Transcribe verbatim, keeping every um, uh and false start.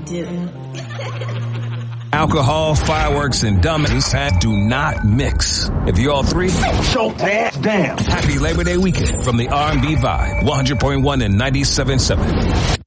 do. Alcohol, fireworks, and dummies do not mix. If you're all three, so damn. Happy Labor Day weekend from the R and B Vibe, one hundred point one and ninety-seven point seven.